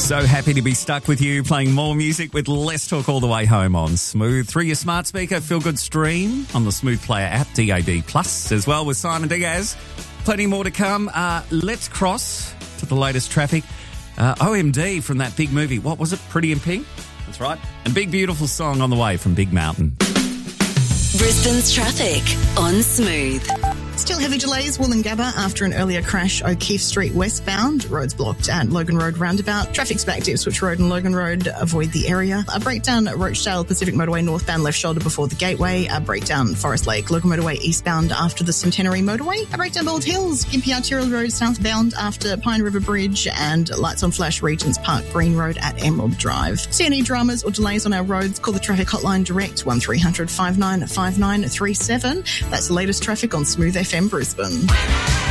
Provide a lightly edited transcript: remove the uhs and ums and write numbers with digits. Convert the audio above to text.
So happy to be stuck with you, playing more music with Let's Talk all the way home on Smooth. Through your smart speaker, Feel Good Stream on the Smooth Player app, DAB+, as well with Simon Diaz. Plenty more to come. Let's cross to the latest traffic. OMD from that big movie. What was it? Pretty in Pink? That's right. And Big Beautiful Song on the way from Big Mountain. Brisbane's traffic on Smooth. Still heavy delays, Wollongabba after an earlier crash, O'Keefe Street westbound. Roads blocked at Logan Road roundabout. Traffic's back to Ipswich Road and Logan Road. Avoid the area. A breakdown at Rochdale Pacific Motorway northbound left shoulder before the Gateway. A breakdown Forest Lake Logan Motorway eastbound after the Centenary Motorway. A breakdown Bald Hills, Gympie Arterial Road southbound after Pine River Bridge, and lights on flash Regents Park Green Road at Emerald Drive. See any dramas or delays on our roads? Call the traffic hotline direct 1300 59 5937. That's the latest traffic on Smooth FM Brisbane.